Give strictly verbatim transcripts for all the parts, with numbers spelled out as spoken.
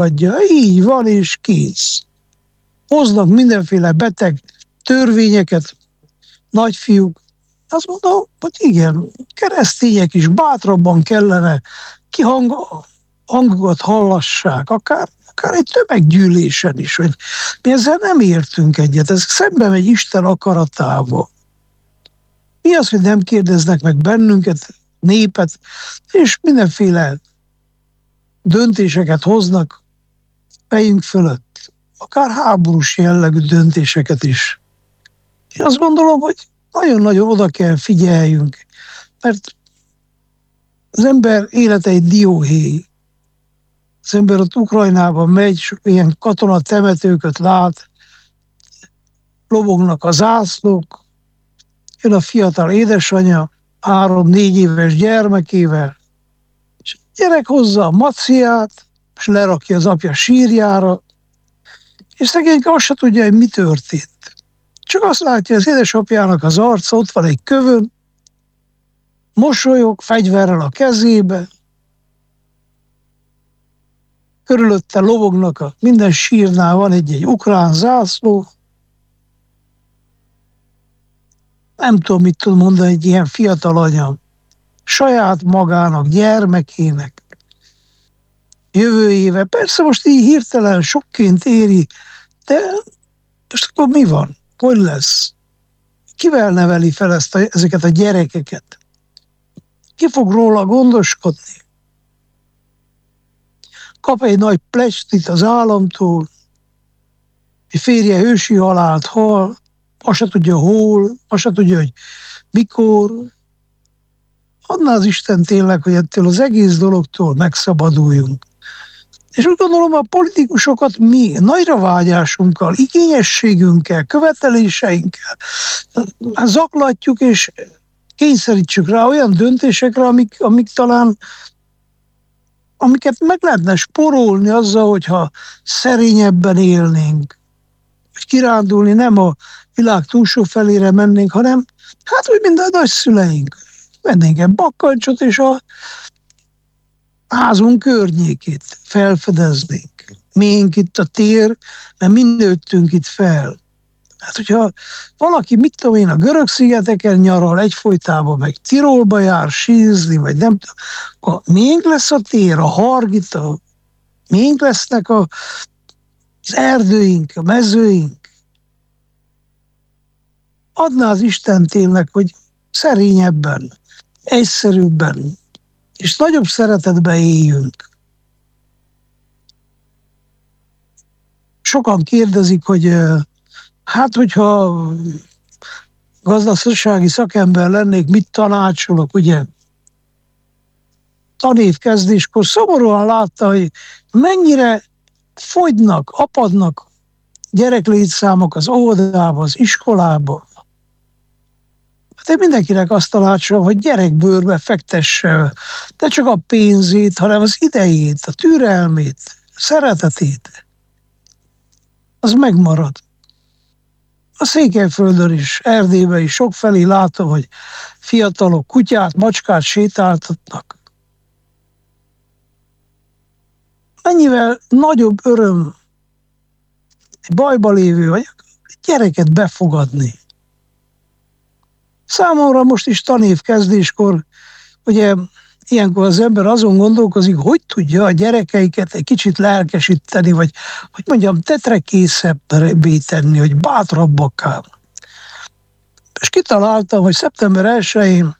adja. Így van, és kész. Hoznak mindenféle beteg törvényeket, nagyfiúk. Azt mondom, hogy igen, keresztények is bátrabban kellene kihang, hangokat hallassák, akár, akár egy tömeggyűlésen is, hogy mi ezzel nem értünk egyet, ez szembe megy Isten akaratával. Mi az, hogy nem kérdeznek meg bennünket, népet, és mindenféle döntéseket hoznak fejünk fölött, akár háborús jellegű döntéseket is. Én azt gondolom, hogy nagyon-nagyon oda kell figyeljünk, mert az ember élete egy dióhéj. Az ember ott Ukrajnában megy, és ilyen katonatemetőket lát, lobognak a zászlók, jön a fiatal édesanyja, három-négy éves gyermekével, és a gyerek hozza a maciát, és lerakja az apja sírjára, és szegényke azt se tudja, hogy mi történt. Csak azt látja, az édesapjának az arca, ott van egy kövön, mosolyog, fegyverrel a kezébe, körülötte lobognak, a, minden sírnál van egy-egy ukrán zászló. Nem tudom, mit tud mondani egy ilyen fiatal anya saját magának, gyermekének, jövőjével. Persze most így hirtelen sokként éri, de most akkor mi van? Hogy lesz? Kivel neveli fel ezt a, ezeket a gyerekeket? Ki fog róla gondoskodni? Kap egy nagy plestit az államtól, egy férje hősi halált hal, azt se tudja hol, azt se tudja, hogy mikor. Adná az Isten tényleg, hogy ettől az egész dologtól megszabaduljunk. És úgy gondolom, a politikusokat mi nagyra vágyásunkkal, igényességünkkel, követeléseinkkel zaklatjuk, és kényszerítsük rá olyan döntésekre, amik, amik talán amiket meg lehetne spórolni azzal, hogyha szerényebben élnénk, hogy kirándulni nem a világ túlsó felére mennénk, hanem hát úgy, mint a nagyszüleink. Vennénk egy bakkancsot, és a házunk környékét felfedeznénk. Miénk itt a tér, mert mi nőttünk itt fel. Hát, hogyha valaki, mit tudom én, a Görög-szigeteken nyaral egyfolytában, meg Tirolba jár sízni, vagy nem tudom, akkor miénk lesz a tér, a Hargita, miénk lesznek a, az erdőink, a mezőink. Adná az Isten tényleg, hogy szerényebben, egyszerűbben, és nagyobb szeretetben éljünk. Sokan kérdezik, hogy hát, hogyha gazdasági szakember lennék, mit tanácsolok, ugye? Tanévkezdéskor szomorúan látta, hogy mennyire fogynak, apadnak gyereklétszámok az óvodába, az iskolába. Hát én mindenkinek azt tanácsolom, hogy gyerekbőrbe fektesse, de csak a pénzét, hanem az idejét, a türelmét, a szeretetét. Az megmarad. A Székelyföldön is, Erdélyben is sokfelé látom, hogy fiatalok kutyát, macskát sétáltatnak. Mennyivel nagyobb öröm egy bajba lévő vagy gyereket befogadni. Számomra most is tanévkezdéskor, ugye ilyenkor az ember azon gondolkozik, hogy tudja a gyerekeiket egy kicsit lelkesíteni, vagy hogy mondjam, tetrekészebbé tenni, hogy bátrabbakká. És kitaláltam, hogy szeptember elsején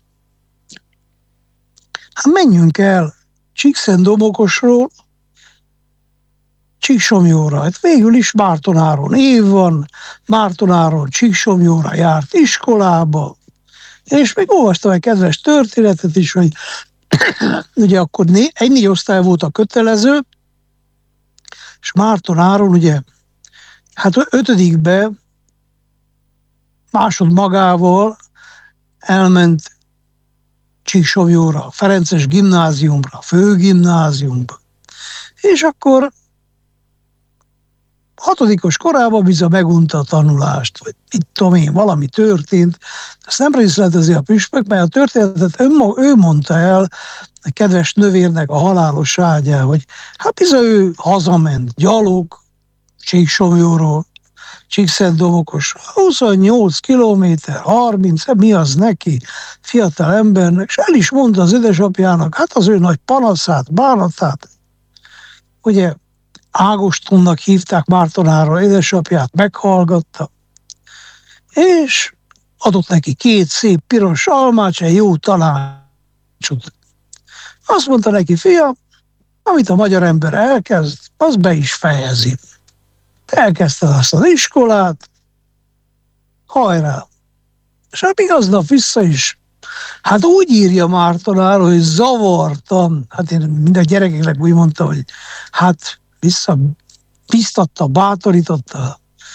hát menjünk el Csíkszentdomokosról Csíksomlyóra. Hát végül is Mártonáron év van, Mártonáron Csíksomlyóra járt iskolába, és még olvastam egy kedves történetet is, hogy ugye akkor né, egy négy osztály volt a kötelező, és Mártonáron ugye, hát ötödikbe másod magával elment Csíksomlyóra, Ferences gimnáziumra, főgimnáziumba. És akkor hatodikos korában bizony megunta a tanulást, vagy mit tudom én, valami történt. Ezt nem részletezi a püspök, mert a történetet ön, ő mondta el a kedves növérnek a halálos ágyán, hogy hát bizony ő hazament gyalog, Csíksomlyóról, Csíkszentdomokos, huszonnyolc kilométer, harminc, mi az neki, fiatal embernek, és el is mondta az édesapjának, hát az ő nagy panaszát, bánatát, ugye Ágostonnak hívták Mártonáról édesapját, meghallgatta, és adott neki két szép piros almát, egy jó tanácsot. Azt mondta neki, fiam, amit a magyar ember elkezd, az be is fejezi. Elkezdte azt az iskolát, hajrá! És hát még aznap vissza is, hát úgy írja Mártonáról, hogy zavartam, hát én minden gyerekeknek úgy mondta, hogy hát vissza biztatta, bátorította,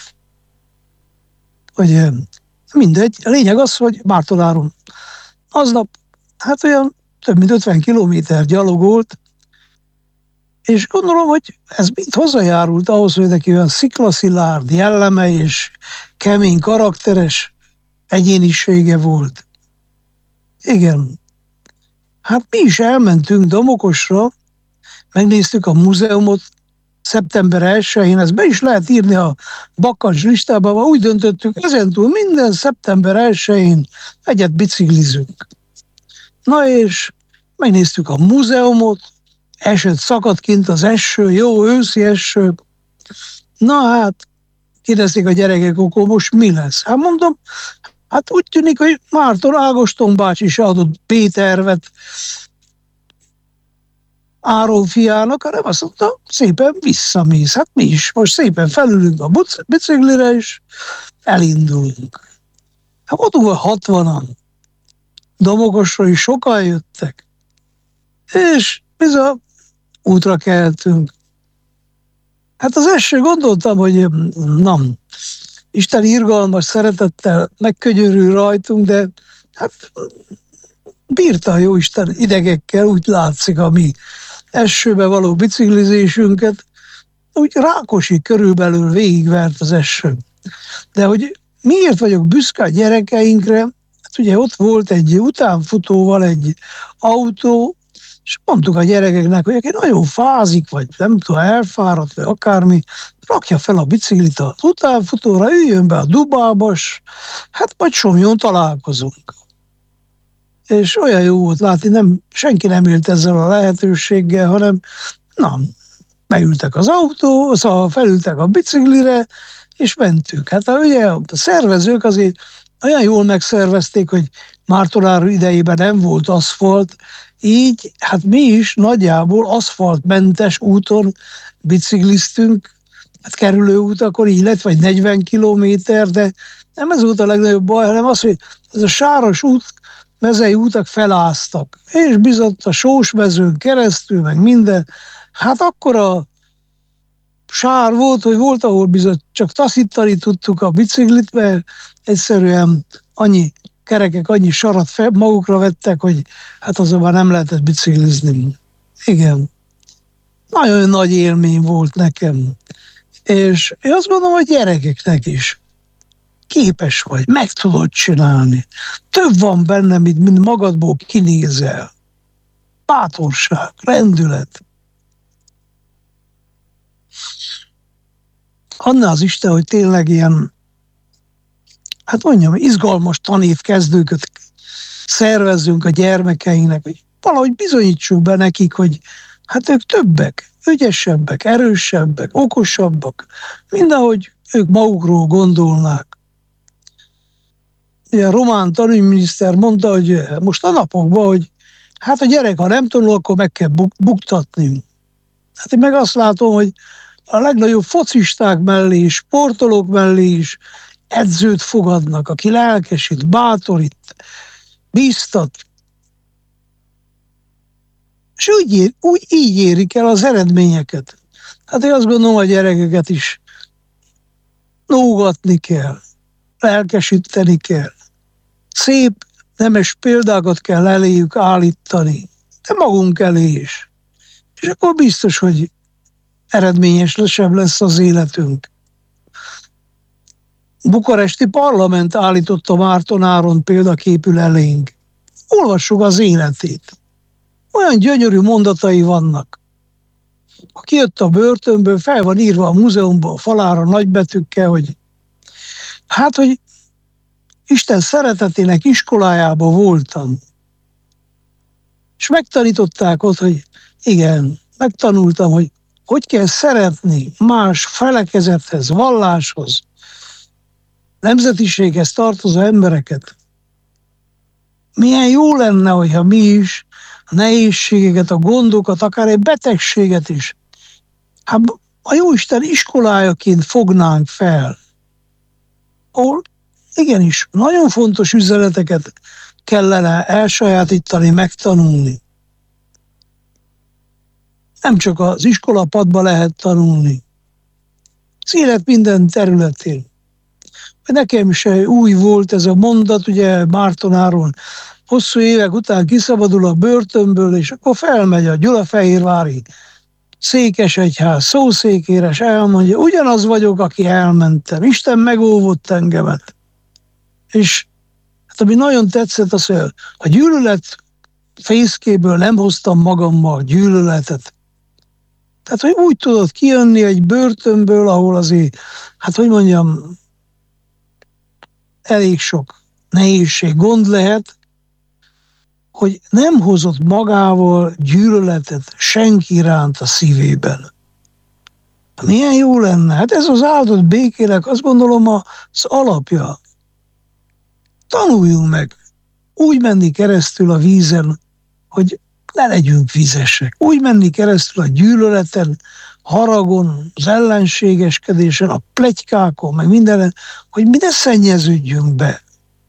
hogy mindegy. A lényeg az, hogy Mártonáron aznap, hát olyan több mint ötven kilométer gyalogolt, és gondolom, hogy ez mind hozzájárult ahhoz, hogy neki olyan sziklaszilárd jelleme és kemény karakteres egyénisége volt. Igen. Hát mi is elmentünk Domokosra, megnéztük a múzeumot szeptember elsején, ezt be is lehet írni a bakancs listába, úgy döntöttük, ezentúl minden szeptember elsején egyet biciklizünk. Na és megnéztük a múzeumot, esett, szakadt kint az eső, jó őszi eső. Na hát, kérdezték a gyerekek, akkor most mi lesz? Hát mondom, hát úgy tűnik, hogy Márton Ágoston bácsi se adott B-tervet Áron fiának, hanem azt mondta, szépen visszamész. Hát mi is, most szépen felülünk a biciklire, és elindulunk. Hát ott volt hatvanan. Domokosra is sokan jöttek. És bizony útra keltünk. Hát az első gondoltam, hogy nem, Isten irgalmas szeretettel megkönyörül rajtunk, de hát bírta a jóisten idegekkel, úgy látszik a mi esőbe való biciklizésünket, úgy Rákosi körülbelül végigvert az eső. De hogy miért vagyok büszke a gyerekeinkre, hát ugye ott volt egy utánfutóval egy autó, és mondtuk a gyerekeknek, hogy aki nagyon fázik, vagy nem tudom, elfáradt, vagy akármi, rakja fel a biciklit az utánfutóra, üljön be a dubábas, hát majd Somlón találkozunk. És olyan jó volt látni, nem, senki nem élt ezzel a lehetőséggel, hanem na, beültek az autó, szóval felültek a biciklire, és mentünk. Hát ugye a szervezők azért olyan jól megszervezték, hogy Mártonár idejében nem volt aszfalt, így hát mi is nagyjából aszfaltmentes úton bicikliztünk, hát kerülő utakon így lett, vagy negyven kilométer, de nem ez volt a legnagyobb baj, hanem az, hogy ez a sáros út, mezei útak feláztak, és bizony a sósmezőn keresztül, meg minden, hát akkor a sár volt, hogy volt, ahol bizony csak taszítani tudtuk a biciklit, mert egyszerűen annyi kerekek, annyi sarat fel, magukra vettek, hogy hát azonban nem lehetett biciklizni. Igen. Nagyon nagy élmény volt nekem. És én azt mondom, hogy gyerekeknek is. Képes vagy, meg tudod csinálni. Több van benne, mint, mint magadból kinézel. Bátorság, rendület. Adná az Isten, hogy tényleg ilyen, hát mondjam, izgalmas tanévkezdőket szervezzünk a gyermekeinknek, hogy valahogy bizonyítsuk be nekik, hogy hát ők többek, ügyesebbek, erősebbek, okosabbak, mindahogy ők magukról gondolnák. A román tanügyminiszter mondta, hogy most a napokban, hogy hát a gyerek, ha nem tanul, akkor meg kell buk- buktatni. Hát én meg azt látom, hogy a legnagyobb focisták mellé, sportolók mellé is edzőt fogadnak, aki lelkesít, bátorít, bíztat. És úgy, ér, úgy így érik el az eredményeket. Hát én azt gondolom, a gyerekeket is nógatni kell, lelkesíteni kell. Szép, nemes példákat kell eléjük állítani, de magunk elé is. És akkor biztos, hogy eredményesebb lesz az életünk. bukaresti parlament állította Márton Áron példaképül elénk. Olvassuk az életét. Olyan gyönyörű mondatai vannak. Ha kijött a börtönből, fel van írva a múzeumban a falára nagybetűkkel, hogy hát, hogy Isten szeretetének iskolájában voltam. És megtanították ott, hogy igen, megtanultam, hogy hogy kell szeretni más felekezethez, valláshoz, nemzetiséghez tartozó embereket. Milyen jó lenne, hogyha mi is a nehézségeket, a gondokat, akár egy betegséget is, hát a Jóisten iskolájaként fognánk fel. Ahol igenis, nagyon fontos üzeneteket kellene elsajátítani, megtanulni. Nem csak az iskolapadban lehet tanulni. Az élet minden területén. Nekem is új volt ez a mondat, ugye Márton Áron hosszú évek után kiszabadul a börtönből, és akkor felmegy a Gyulafehérvári székesegyház szószékére, és elmondja, ugyanaz vagyok, aki elmentem. Isten megóvott engemet. És hát ami nagyon tetszett, az, hogy a gyűlölet fészkéből nem hoztam magammal gyűlöletet. Tehát, hogy úgy tudod kijönni egy börtönből, ahol azért, hát hogy mondjam, elég sok nehézség, gond lehet, hogy nem hozott magával gyűlöletet senki iránt a szívében. Milyen jó lenne? Hát ez az áldott békének, azt gondolom, az alapja. Tanuljunk meg úgy menni keresztül a vízen, hogy ne legyünk vizesek. Úgy menni keresztül a gyűlöleten, haragon, az ellenségeskedésen, a pletykákon, meg mindenen, hogy mi ne szennyeződjünk be.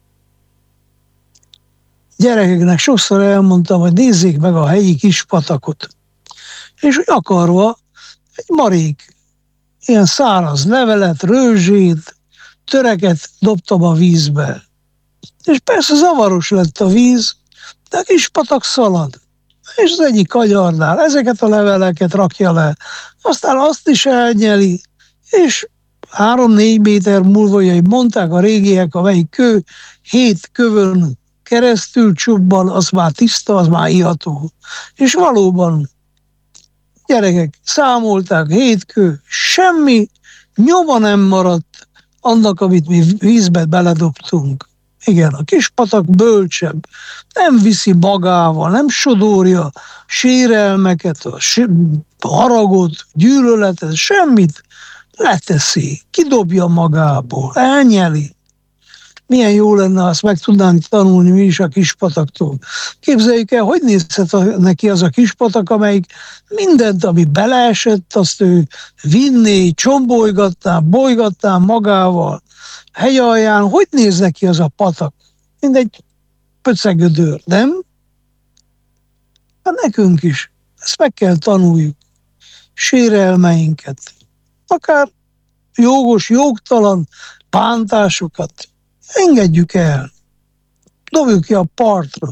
Gyerekeknek sokszor elmondtam, hogy nézzék meg a helyi kis patakot. És hogy akarva egy marék, ilyen száraz levelet, rőzsét, töreket dobtam a vízbe. És persze zavaros lett a víz, de a kis patak szalad. És az egyik kanyarnál ezeket a leveleket rakja le, aztán azt is elnyeli, és három-négy méter múlva, hogy mondták a régiek, amelyik kő, hét kövön keresztül csubban, az már tiszta, az már iható. És valóban, gyerekek, számolták, hét kő, semmi nyoma nem maradt annak, amit mi vízbe beledobtunk. Igen, a kis patak bölcsebb, nem viszi magával, nem sodorja sérelmeket, a haragot, gyűlöletet, semmit, leteszi, kidobja magából, elnyeli. Milyen jó lenne, azt meg tudnánk tanulni mi is a kispataktól. Képzeljük el, hogy nézhet neki az a kispatak, amelyik mindent, ami beleesett, azt ő vinné, csombolygatná, bolygatná magával, hegyalján, hogy néz neki az a patak? Mint egy pöcegödör, nem? Hát nekünk is. Ezt meg kell tanuljuk. Sérelmeinket. Akár jogos, jogtalan bántásokat. Engedjük el. Dobjuk ki a partra.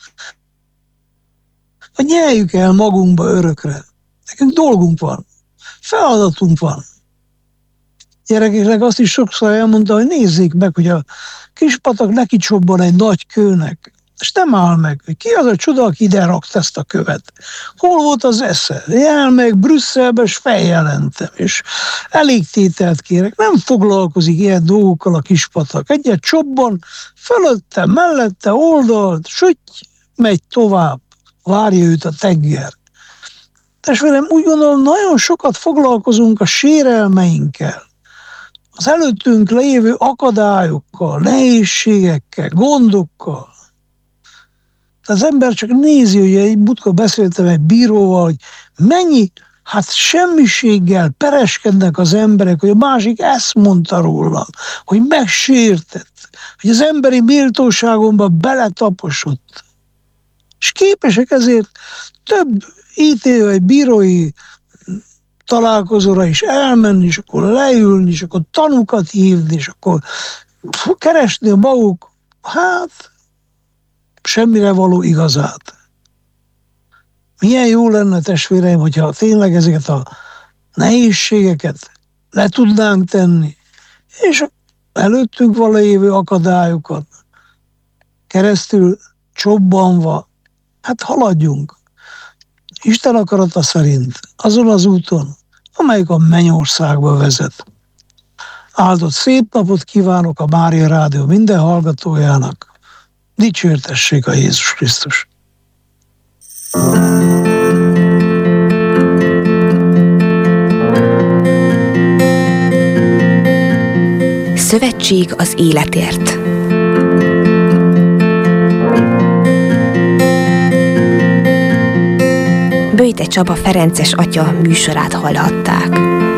Vagy nyeljük el magunkba örökre. Nekünk dolgunk van. Feladatunk van. Gyerekeknek azt is sokszor elmondta, hogy nézzék meg, hogy a kispatak neki csobban egy nagy kőnek, és nem áll meg, hogy ki az a csoda, aki ide rakt ezt a követ. Hol volt az esze? Elmegyek Brüsszelbe, és feljelentem, és elég tételt kérek. Nem foglalkozik ilyen dolgokkal a kispatak. Egyet csobban, fölötte, mellette, oldalt, süty, megy tovább, várja őt a tenger. Testvérem, úgy gondolom, nagyon sokat foglalkozunk a sérelmeinkkel, az előttünk lévő akadályokkal, nehézségekkel, gondokkal. Az ember csak nézi, hogy egy múltkor beszéltem egy bíróval, hogy mennyi, hát semmiséggel pereskednek az emberek, hogy a másik ezt mondta rólam, hogy megsértett, hogy az emberi méltóságomba beletaposott. És képesek ezért több ítélő, egy bírói találkozóra is elmenni, és akkor leülni, és akkor tanúkat hívni, és akkor keresni a maguk, hát semmire való igazát. Milyen jó lenne, testvéreim, hogyha tényleg ezeket a nehézségeket le tudnánk tenni, és előttünk van lévő akadályokat keresztül csobbanva, hát haladjunk. Isten akarata szerint azon az úton, amelyik a mennyországba vezet. Áldott szép napot kívánok a Mária Rádió minden hallgatójának. Dicsértessék a Jézus Krisztus! Szövetség az életért. Böjte Csaba ferences atya műsorát hallhatták.